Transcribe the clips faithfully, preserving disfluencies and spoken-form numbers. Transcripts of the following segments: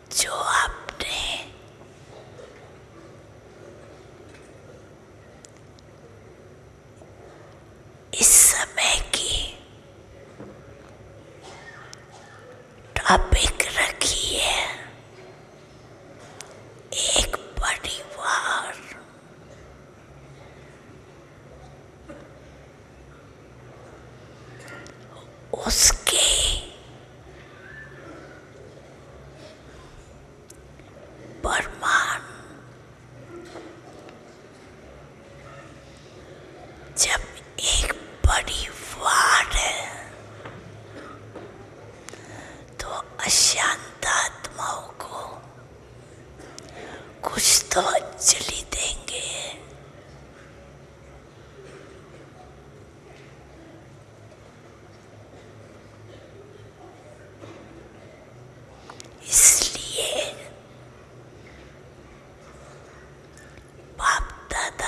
जो आपने इस समय की टॉपिक रखी है, एक परिवार। उसके प्रमाण जब एक परिवार है तो अशांत आत्माओं को कुछ तो अंजलि देंगे। इसलिए बाप दादा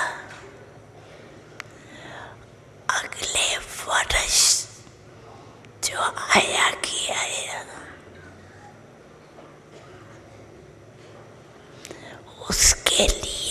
अगले वर्ष जो आया किया है उसके लिए